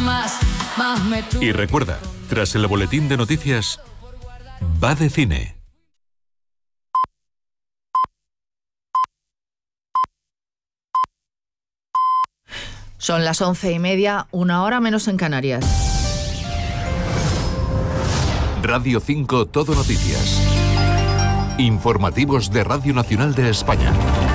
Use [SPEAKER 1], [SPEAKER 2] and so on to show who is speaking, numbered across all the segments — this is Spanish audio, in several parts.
[SPEAKER 1] Y recuerda, tras el boletín de noticias, va de cine.
[SPEAKER 2] Son las 11:30, 1 hora menos en Canarias.
[SPEAKER 1] Radio 5 Todo Noticias. Informativos de Radio Nacional de España.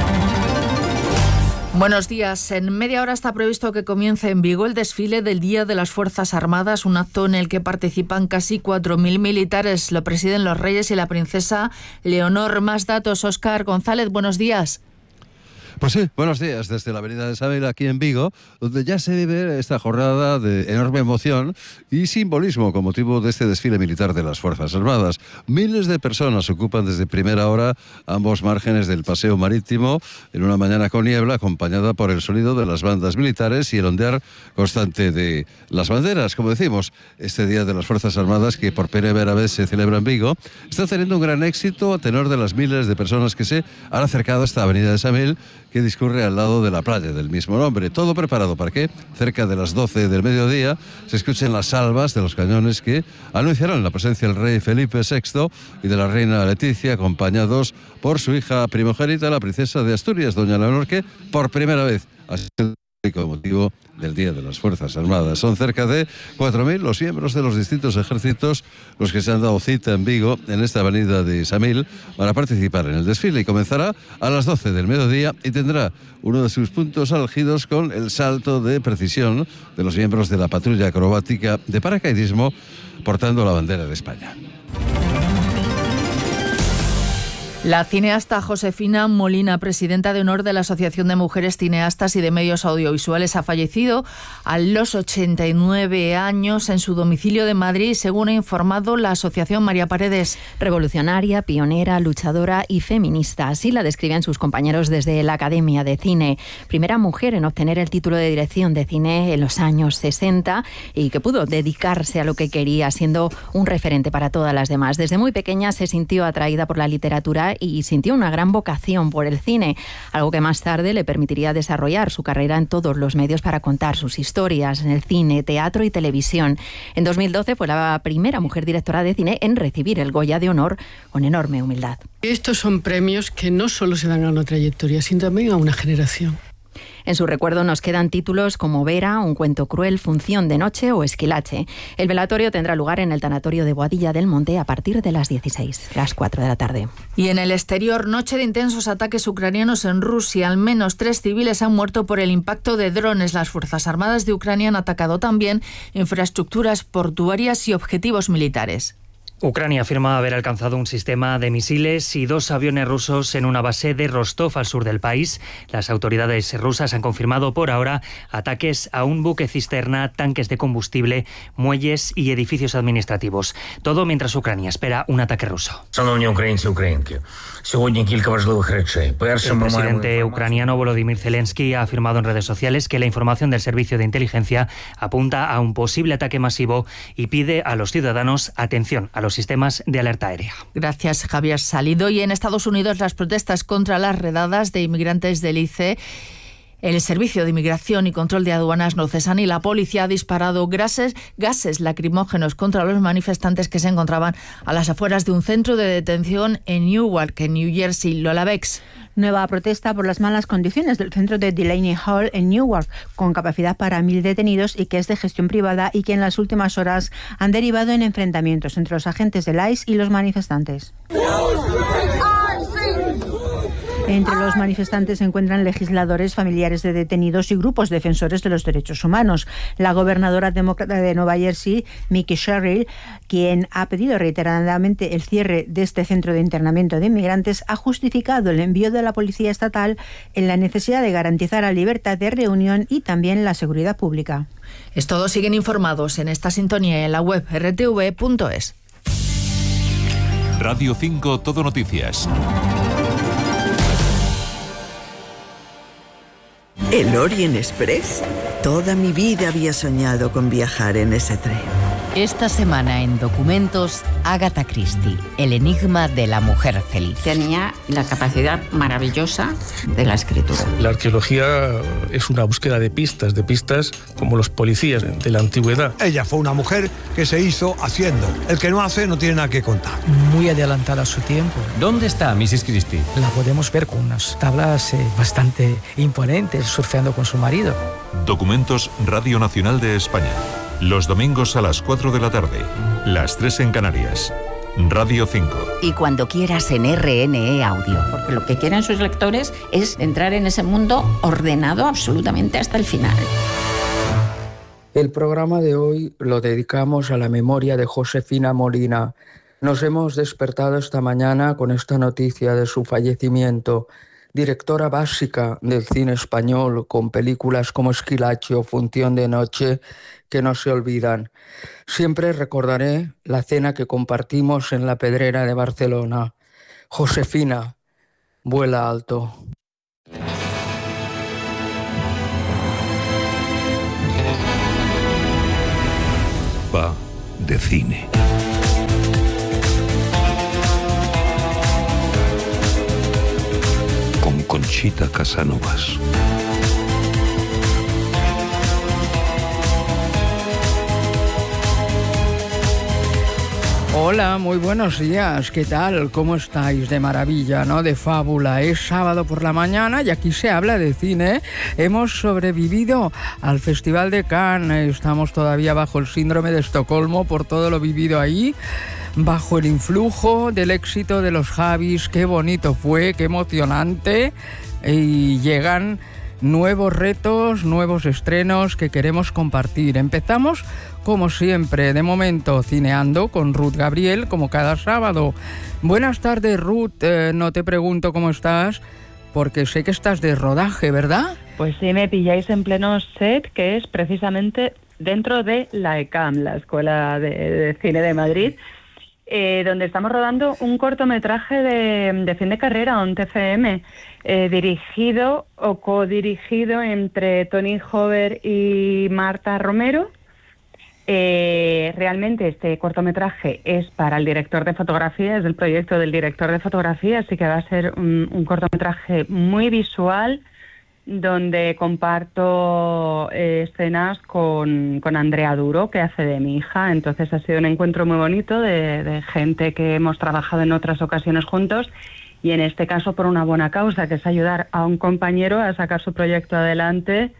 [SPEAKER 2] Buenos días. En media hora está previsto que comience en Vigo el desfile del Día de las Fuerzas Armadas, un acto en el que participan casi 4.000 militares. Lo presiden los reyes y la princesa Leonor. Más datos, Óscar González, buenos días.
[SPEAKER 3] Pues sí, buenos días desde la avenida de Isabel aquí en Vigo, donde ya se vive esta jornada de enorme emoción y simbolismo con motivo de este desfile militar de las Fuerzas Armadas. Miles de personas ocupan desde primera hora ambos márgenes del paseo marítimo en una mañana con niebla, acompañada por el sonido de las bandas militares y el ondear constante de las banderas. Como decimos, este Día de las Fuerzas Armadas, que por primera vez se celebra en Vigo, está teniendo un gran éxito a tenor de las miles de personas que se han acercado a esta avenida de Isabel, que discurre al lado de la playa del mismo nombre. Todo preparado para que, cerca de las 12 del mediodía, se escuchen las salvas de los cañones que anunciaron la presencia del rey Felipe VI y de la reina Leticia, acompañados por su hija primogénita, la princesa de Asturias, doña Leonor, que por primera vez ha sido con motivo del Día de las Fuerzas Armadas. Son cerca de 4.000 los miembros de los distintos ejércitos los que se han dado cita en Vigo, en esta avenida de Samil, para participar en el desfile, y comenzará a las 12 del mediodía y tendrá uno de sus puntos álgidos con el salto de precisión de los miembros de la patrulla acrobática de paracaidismo portando la bandera de España.
[SPEAKER 2] La cineasta Josefina Molina, presidenta de honor de la Asociación de Mujeres Cineastas y de Medios Audiovisuales, ha fallecido a los 89 años en su domicilio de Madrid, según ha informado la Asociación. María Paredes.
[SPEAKER 4] Revolucionaria, pionera, luchadora y feminista. Así la describen sus compañeros desde la Academia de Cine. Primera mujer en obtener el título de dirección de cine en los años 60 y que pudo dedicarse a lo que quería, siendo un referente para todas las demás. Desde muy pequeña se sintió atraída por la literatura y sintió una gran vocación por el cine, algo que más tarde le permitiría desarrollar su carrera en todos los medios para contar sus historias en el cine, teatro y televisión. En 2012 fue la primera mujer directora de cine en recibir el Goya de Honor con enorme humildad.
[SPEAKER 5] Estos son premios que no solo se dan a una trayectoria, sino también a una generación.
[SPEAKER 4] En su recuerdo nos quedan títulos como Vera, Un cuento cruel, Función de noche o Esquilache. El velatorio tendrá lugar en el tanatorio de Boadilla del Monte a partir de las 16, las 4 de la tarde.
[SPEAKER 2] Y en el exterior, noche de intensos ataques ucranianos en Rusia. Al menos 3 civiles han muerto por el impacto de drones. Las Fuerzas Armadas de Ucrania han atacado también infraestructuras portuarias y objetivos militares.
[SPEAKER 6] Ucrania afirma haber alcanzado un sistema de misiles y 2 aviones rusos en una base de Rostov, al sur del país. Las autoridades rusas han confirmado por ahora ataques a un buque cisterna, tanques de combustible, muelles y edificios administrativos. Todo mientras Ucrania espera un ataque ruso. El presidente ucraniano Volodymyr Zelensky ha afirmado en redes sociales que la información del servicio de inteligencia apunta a un posible ataque masivo y pide a los ciudadanos atención a los sistemas de alerta aérea.
[SPEAKER 2] Gracias, Javier Salido. Y en Estados Unidos, las protestas contra las redadas de inmigrantes del ICE. El Servicio de Inmigración y Control de Aduanas no cesan y la policía ha disparado gases lacrimógenos contra los manifestantes que se encontraban a las afueras de un centro de detención en Newark, en New Jersey. Lola Bex.
[SPEAKER 7] Nueva protesta por las malas condiciones del centro de Delaney Hall en Newark, con capacidad para 1.000 detenidos y que es de gestión privada y que en las últimas horas han derivado en enfrentamientos entre los agentes del ICE y los manifestantes. Entre los manifestantes se encuentran legisladores, familiares de detenidos y grupos defensores de los derechos humanos. La gobernadora demócrata de Nueva Jersey, Mickey Sherrill, quien ha pedido reiteradamente el cierre de este centro de internamiento de inmigrantes, ha justificado el envío de la policía estatal en la necesidad de garantizar la libertad de reunión y también la seguridad pública.
[SPEAKER 2] Todos siguen informados en esta sintonía y en la web rtv.es.
[SPEAKER 1] Radio 5 Todo Noticias.
[SPEAKER 8] ¿El Orient Express? Toda mi vida había soñado con viajar en ese tren. Esta semana en Documentos, Agatha Christie, el enigma de la mujer feliz.
[SPEAKER 9] Tenía la capacidad maravillosa de la escritura.
[SPEAKER 10] La arqueología es una búsqueda de pistas como los policías de la antigüedad.
[SPEAKER 11] Ella fue una mujer que se hizo haciendo. El que no hace no tiene nada que contar.
[SPEAKER 12] Muy adelantada a su tiempo.
[SPEAKER 13] ¿Dónde está Mrs. Christie?
[SPEAKER 12] La podemos ver con unas tablas bastante imponentes, surfeando con su marido.
[SPEAKER 1] Documentos, Radio Nacional de España. Los domingos a las 4 de la tarde, las 3 en Canarias. Radio 5.
[SPEAKER 8] Y cuando quieras en RNE Audio.
[SPEAKER 9] Porque lo que quieren sus lectores es entrar en ese mundo ordenado absolutamente hasta el final.
[SPEAKER 14] El programa de hoy lo dedicamos a la memoria de Josefina Molina. Nos hemos despertado esta mañana con esta noticia de su fallecimiento. Directora básica del cine español, con películas como Esquilache o Función de Noche que no se olvidan. Siempre recordaré la cena que compartimos en la Pedrera de Barcelona. Josefina, vuela alto.
[SPEAKER 15] Va de cine. Con Conchita Casanovas.
[SPEAKER 14] Hola, muy buenos días. ¿Qué tal? ¿Cómo estáis? De maravilla, ¿no? De fábula. Es sábado por la mañana y aquí se habla de cine. Hemos sobrevivido al Festival de Cannes. Estamos todavía bajo el síndrome de Estocolmo por todo lo vivido ahí. Bajo el influjo del éxito de los Javis. Qué bonito fue, qué emocionante. Y llegan nuevos retos, nuevos estrenos que queremos compartir. Empezamos, como siempre, de momento, cineando con Ruth Gabriel, como cada sábado. Buenas tardes, Ruth. No te pregunto cómo estás, porque sé que estás de rodaje, ¿verdad?
[SPEAKER 16] Pues sí, me pilláis en pleno set, que es precisamente dentro de la ECAM, la Escuela de Cine de Madrid, donde estamos rodando un cortometraje de fin de carrera, un TFM, dirigido o codirigido entre Tony Hover y Marta Romero. Realmente este cortometraje es para el director de fotografía, es el proyecto del director de fotografía, así que va a ser un cortometraje muy visual, donde comparto escenas con Andrea Duro, que hace de mi hija. Entonces ha sido un encuentro muy bonito de gente que hemos trabajado en otras ocasiones juntos, y en este caso por una buena causa, que es ayudar a un compañero a sacar su proyecto adelante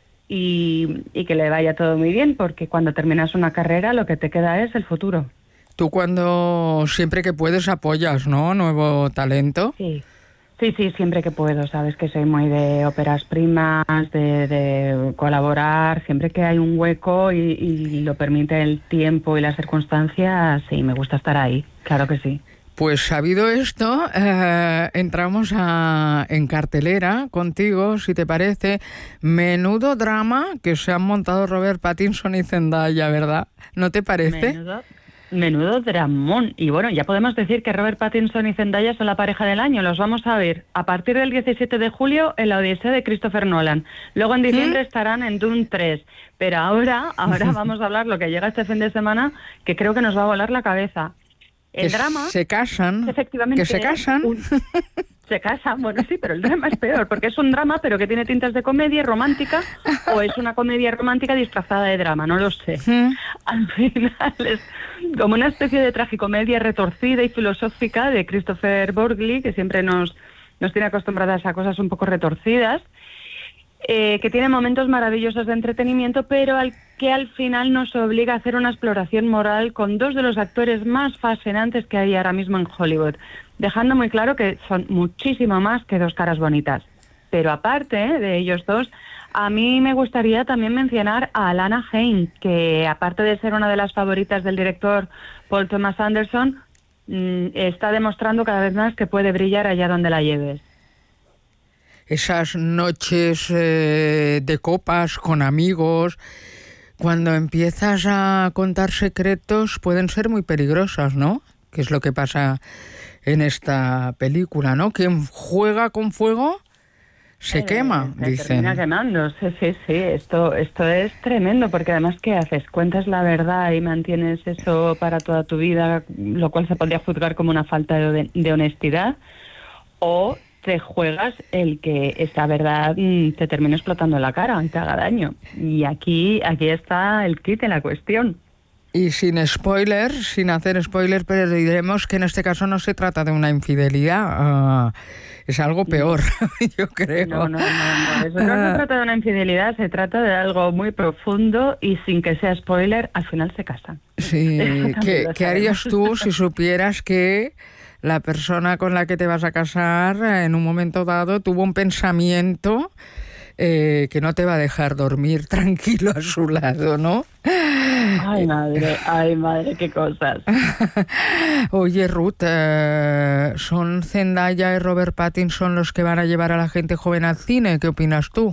[SPEAKER 16] y que le vaya todo muy bien, porque cuando terminas una carrera lo que te queda es el futuro.
[SPEAKER 14] Tú cuando siempre que puedes apoyas, ¿no? Nuevo talento.
[SPEAKER 16] Sí. Sí, siempre que puedo, sabes que soy muy de óperas primas, de colaborar, siempre que hay un hueco y lo permite el tiempo y las circunstancias, sí, me gusta estar ahí, claro que sí.
[SPEAKER 14] Pues sabido esto, entramos en cartelera contigo, si te parece. Menudo drama que se han montado Robert Pattinson y Zendaya, ¿verdad? ¿No te parece?
[SPEAKER 16] Menudo dramón. Y bueno, ya podemos decir que Robert Pattinson y Zendaya son la pareja del año. Los vamos a ver a partir del 17 de julio en La Odisea de Christopher Nolan. Luego en diciembre estarán en Dune 3. Pero ahora vamos a hablar lo que llega este fin de semana, que creo que nos va a volar la cabeza. El drama...
[SPEAKER 14] Se casan.
[SPEAKER 16] Efectivamente.
[SPEAKER 14] Que se casan.
[SPEAKER 16] Se casan, bueno, sí, pero el drama es peor, porque es un drama, pero que tiene tintas de comedia romántica, o es una comedia romántica disfrazada de drama, no lo sé. Al final es como una especie de tragicomedia retorcida y filosófica de Christopher Borgli, que siempre nos tiene acostumbradas a cosas un poco retorcidas, que tiene momentos maravillosos de entretenimiento, pero que al final nos obliga a hacer una exploración moral con dos de los actores más fascinantes que hay ahora mismo en Hollywood, dejando muy claro que son muchísimo más que dos caras bonitas. Pero aparte de ellos dos, a mí me gustaría también mencionar a Alana Haim, que aparte de ser una de las favoritas del director Paul Thomas Anderson, está demostrando cada vez más que puede brillar allá donde la lleves.
[SPEAKER 14] Esas noches de copas con amigos, cuando empiezas a contar secretos, pueden ser muy peligrosas, ¿no? Que es lo que pasa en esta película, ¿no? Quien juega con fuego se quema,
[SPEAKER 16] se
[SPEAKER 14] dicen.
[SPEAKER 16] termina quemando, sí. Esto es tremendo, porque además, ¿qué haces? Cuentas la verdad y mantienes eso para toda tu vida, lo cual se podría juzgar como una falta de honestidad, o te juegas el que esa verdad te termine explotando en la cara y te haga daño. Y aquí está el kit de la cuestión.
[SPEAKER 14] Y sin spoiler, sin hacer spoiler, pero diremos que en este caso no se trata de una infidelidad, es algo peor, yo creo.
[SPEAKER 16] No, eso no se trata de una infidelidad, se trata de algo muy profundo y sin que sea spoiler, al final se casan.
[SPEAKER 14] Sí, ¿qué harías tú si supieras que la persona con la que te vas a casar en un momento dado tuvo un pensamiento que no te va a dejar dormir tranquilo a su lado, ¿no?
[SPEAKER 16] Ay, madre, qué cosas.
[SPEAKER 14] Oye, Ruth, ¿son Zendaya y Robert Pattinson los que van a llevar a la gente joven al cine? ¿Qué opinas tú?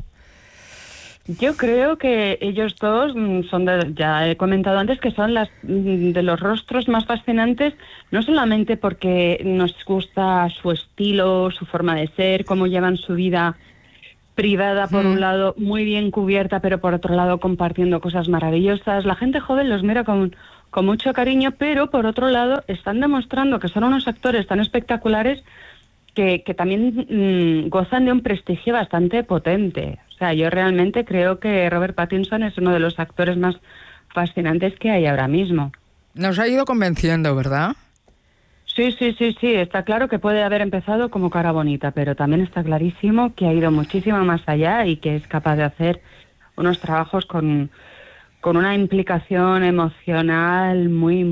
[SPEAKER 16] Yo creo que ellos dos son, ya he comentado antes, que son de los rostros más fascinantes, no solamente porque nos gusta su estilo, su forma de ser, cómo llevan su vida privada, por un lado, muy bien cubierta, pero por otro lado compartiendo cosas maravillosas. La gente joven los mira con mucho cariño, pero por otro lado están demostrando que son unos actores tan espectaculares que también gozan de un prestigio bastante potente. O sea, yo realmente creo que Robert Pattinson es uno de los actores más fascinantes que hay ahora mismo.
[SPEAKER 14] Nos ha ido convenciendo, ¿verdad?
[SPEAKER 16] Sí, está claro que puede haber empezado como cara bonita, pero también está clarísimo que ha ido muchísimo más allá y que es capaz de hacer unos trabajos con una implicación emocional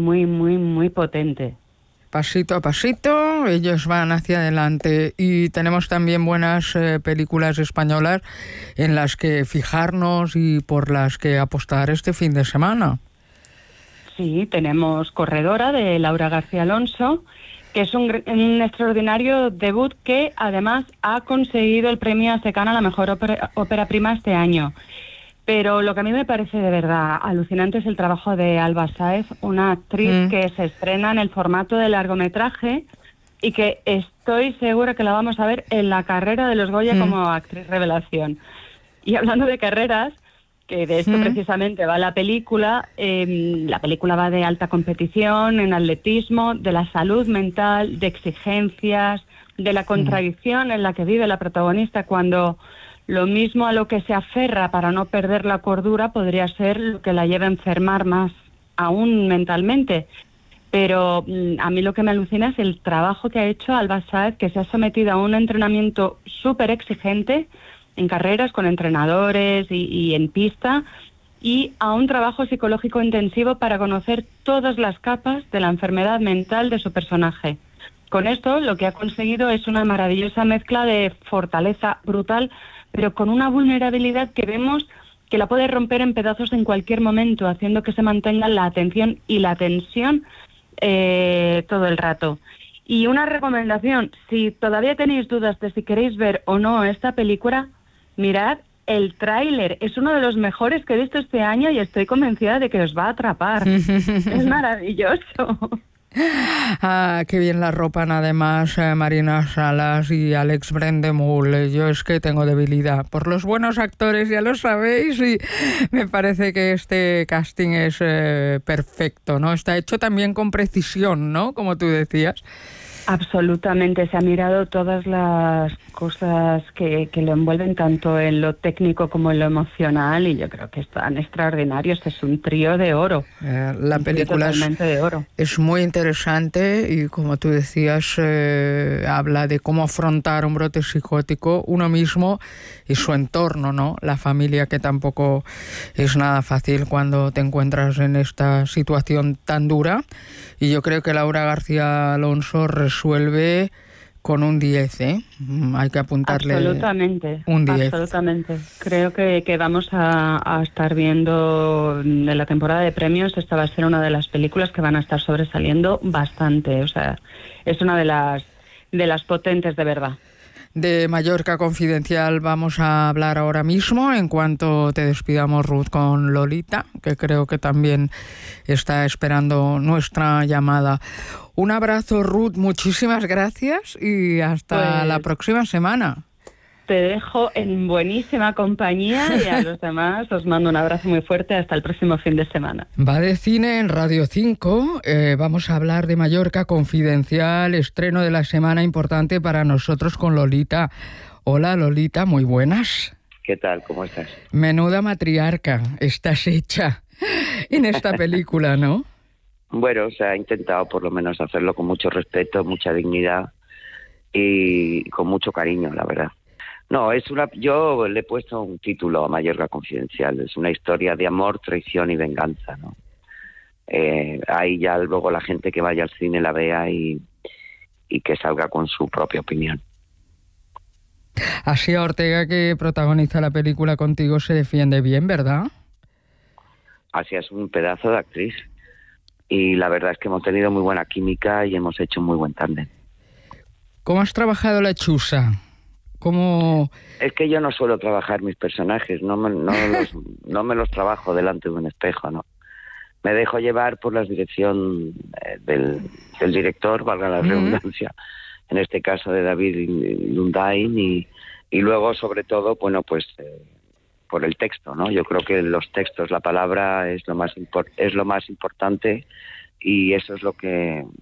[SPEAKER 16] muy potente.
[SPEAKER 14] Pasito a pasito, ellos van hacia adelante y tenemos también buenas películas españolas en las que fijarnos y por las que apostar este fin de semana.
[SPEAKER 16] Sí, tenemos Corredora, de Laura García Alonso, que es un extraordinario debut que además ha conseguido el premio ASECAN a la mejor ópera prima este año. Pero lo que a mí me parece de verdad alucinante es el trabajo de Alba Sáez, una actriz que se estrena en el formato de largometraje y que estoy segura que la vamos a ver en la carrera de los Goya como actriz revelación. Y hablando de carreras, que de esto precisamente va la película va de alta competición en atletismo, de la salud mental, de exigencias, de la contradicción en la que vive la protagonista cuando lo mismo a lo que se aferra para no perder la cordura podría ser lo que la lleva a enfermar más aún mentalmente. Pero a mí lo que me alucina es el trabajo que ha hecho Alba Sáez, que se ha sometido a un entrenamiento súper exigente en carreras con entrenadores y en pista, y a un trabajo psicológico intensivo para conocer todas las capas de la enfermedad mental de su personaje. Con esto lo que ha conseguido es una maravillosa mezcla de fortaleza brutal, pero con una vulnerabilidad que vemos que la puede romper en pedazos en cualquier momento, haciendo que se mantenga la atención y la tensión todo el rato. Y una recomendación, si todavía tenéis dudas de si queréis ver o no esta película, mirad el tráiler. Es uno de los mejores que he visto este año y estoy convencida de que os va a atrapar. Es maravilloso.
[SPEAKER 14] Qué bien la ropan además Marina Salas y Alex Brendemul. Yo es que tengo debilidad por los buenos actores, ya lo sabéis, y me parece que este casting es perfecto, ¿no? Está hecho también con precisión, ¿no? Como tú decías.
[SPEAKER 16] Absolutamente, se ha mirado todas las cosas que lo envuelven, tanto en lo técnico como en lo emocional, y yo creo que están extraordinarios. Es un trío de oro.
[SPEAKER 14] La película
[SPEAKER 16] de oro.
[SPEAKER 14] Es muy interesante y, como tú decías, habla de cómo afrontar un brote psicótico uno mismo y su entorno, ¿no? La familia, que tampoco es nada fácil cuando te encuentras en esta situación tan dura. Y yo creo que Laura García Alonso resuelve con un 10, ¿eh? Hay que apuntarle un 10.
[SPEAKER 16] Absolutamente. Creo que vamos a estar viendo en la temporada de premios, esta va a ser una de las películas que van a estar sobresaliendo bastante. O sea, es una de las potentes de verdad.
[SPEAKER 14] De Mallorca Confidencial vamos a hablar ahora mismo, en cuanto te despidamos, Ruth, con Lolita, que creo que también está esperando nuestra llamada. Un abrazo, Ruth, muchísimas gracias y hasta la próxima semana.
[SPEAKER 16] Te dejo en buenísima compañía y a los demás os mando un abrazo muy fuerte hasta el próximo fin de semana.
[SPEAKER 14] Va de cine en Radio 5. Vamos a hablar de Mallorca Confidencial, estreno de la semana importante para nosotros con Lolita. Hola Lolita, muy buenas.
[SPEAKER 17] ¿Qué tal? ¿Cómo estás?
[SPEAKER 14] Menuda matriarca estás hecha en esta película, ¿no?
[SPEAKER 17] Bueno, se ha intentado por lo menos hacerlo con mucho respeto, mucha dignidad y con mucho cariño, la verdad. No, yo le he puesto un título a Mallorca Confidencial. Es una historia de amor, traición y venganza, ¿no? Ahí ya luego la gente que vaya al cine la vea y que salga con su propia opinión.
[SPEAKER 14] Así Ortega, que protagoniza la película contigo, se defiende bien, ¿verdad?
[SPEAKER 17] Así es un pedazo de actriz. Y la verdad es que hemos tenido muy buena química y hemos hecho un muy buen tándem.
[SPEAKER 14] ¿Cómo has trabajado la chusa? ¿Cómo...?
[SPEAKER 17] Es que yo no suelo trabajar mis personajes, no me los trabajo delante de un espejo, ¿no? Me dejo llevar por la dirección del director, valga la redundancia, en este caso de David Lundain, y luego, sobre todo, bueno, pues por el texto, ¿no? Yo creo que los textos, la palabra es lo más importante y eso es lo que